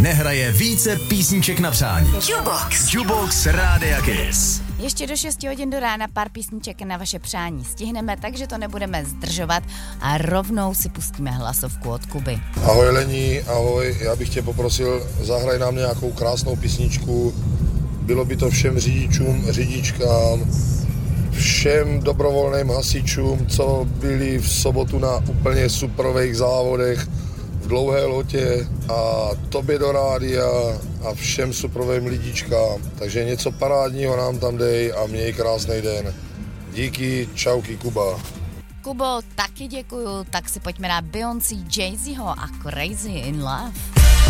nehraje více písniček na přání. Jukebox Rádia Kiss. Ještě do 6 hodin do rána pár písniček na vaše přání stihneme, takže to nebudeme zdržovat a rovnou si pustíme hlasovku od Kuby. Ahoj Lení, ahoj, já bych tě poprosil, zahraj nám nějakou krásnou písničku. Bylo by to všem řidičům, řidičkám, všem dobrovolným hasičům, co byli v sobotu na úplně superových závodech v Dlouhé Lhotě a tobě do rádia a všem superovým lidičkám. Takže něco parádního nám tam dej a měj krásný den. Díky, čauky Kuba. Kubo, taky děkuju, tak si pojďme na Beyoncé, Jay-Zho a Crazy in Love.